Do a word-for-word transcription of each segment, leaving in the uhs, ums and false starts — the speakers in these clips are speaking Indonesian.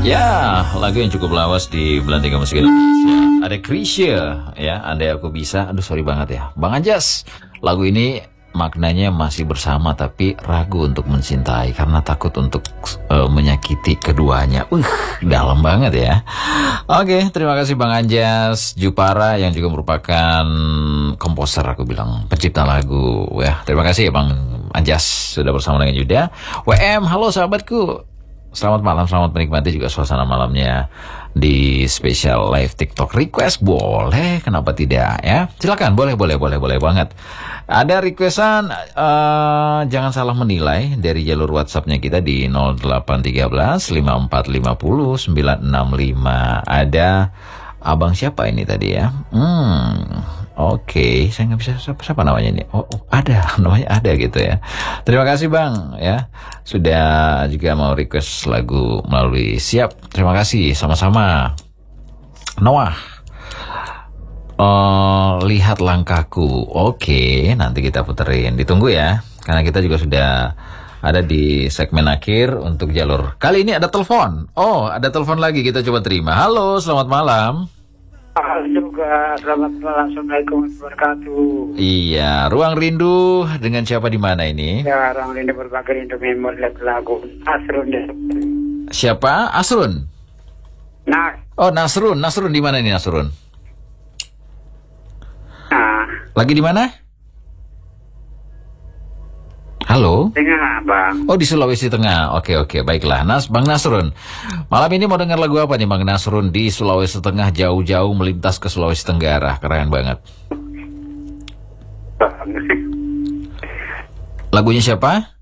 Ya, lagu yang cukup lawas di Belantika Musik Indonesia. Ada Krisya, ya, Andai Aku Bisa. Aduh, sorry banget ya, Bang Anjas. Lagu ini maknanya masih bersama tapi ragu untuk mencintai karena takut untuk uh, menyakiti keduanya. Uh, dalam banget ya. Oke, terima kasih Bang Anjas Jupara yang juga merupakan komposer, aku bilang pencipta lagu. Ya, terima kasih ya Bang Anjas sudah bersama dengan Yuda. W M, halo sahabatku. Selamat malam, selamat menikmati juga suasana malamnya di spesial live TikTok request. Boleh, kenapa tidak ya? Silakan, boleh, boleh, boleh, boleh banget. Ada requestan, uh, jangan salah menilai dari jalur WhatsAppnya kita di nol delapan satu tiga lima empat lima nol sembilan enam lima. Ada abang siapa ini tadi ya? Hmm... Oke, okay. Saya nggak bisa siapa, siapa namanya ini. Oh, oh, ada, namanya ada gitu ya. Terima kasih Bang ya, sudah juga mau request lagu melalui siap. Terima kasih, sama-sama. Noah, uh, lihat langkahku. Oke, okay, nanti kita puterin. Ditunggu ya, karena kita juga sudah ada di segmen akhir untuk jalur. Kali ini ada telepon. Oh, ada telepon lagi, kita coba terima. Halo, selamat malam. Halo juga, selamat malam, assalamualaikum warahmatullahi wabarakatuh. Iya, Ruang Rindu dengan siapa di mana ini? Ya, Ruang Rindu berbagi rindu memori lagu Asrun. Siapa? Asrun? Nah. Oh, Nasrun, Nasrun di mana ini Nasrun? Nah. Lagi di mana? Halo? Tengah, Bang. Oh, di Sulawesi Tengah. Oke, oke, baiklah. Nas, Bang Nasrun. Malam ini mau dengar lagu apa nih Bang Nasrun di Sulawesi Tengah, jauh-jauh melintas ke Sulawesi Tenggara. Keren banget. Lagunya siapa?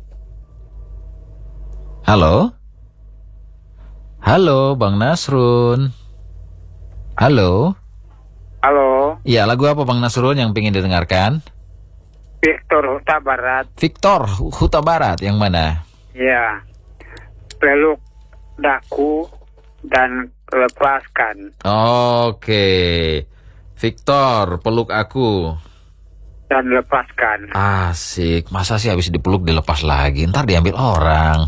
Halo? Halo, Bang Nasrun. Halo? Halo? Iya, lagu apa Bang Nasrun yang pengen didengarkan? Victor Huta Barat. Victor Huta Barat yang mana? Ya, peluk daku dan lepaskan. Oke, Victor peluk aku dan lepaskan. Asik, masa sih habis dipeluk dilepas lagi, ntar diambil orang.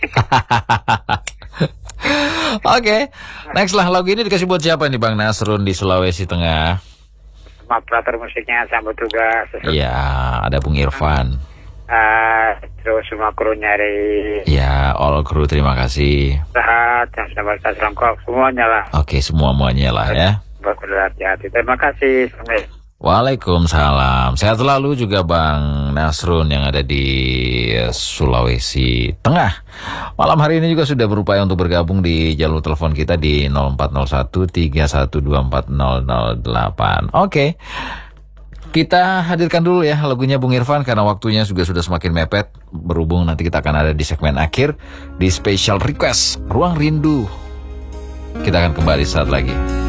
Oke, next lah, lagu ini dikasih buat siapa nih Bang Nasrun di Sulawesi Tengah? Sama operator musiknya, sambut tugas. Iya, ada Bung Irfan. Uh, terus semua kru nyari. Ya, all kru terima kasih. Sehat, yang sabar, selengkap, semuanya lah. Oke, semua-muanya lah ya. Berhati-hati, terima kasih. Waalaikumsalam. Sehat selalu juga Bang Nasrun yang ada di Sulawesi Tengah. Malam hari ini juga sudah berupaya untuk bergabung di jalur telepon kita di nol empat nol satu tiga satu dua empat nol nol delapan. Oke. Kita hadirkan dulu ya lagunya Bung Irfan karena waktunya juga sudah semakin mepet. Berhubung nanti kita akan ada di segmen akhir di special request Ruang Rindu. Kita akan kembali saat lagi.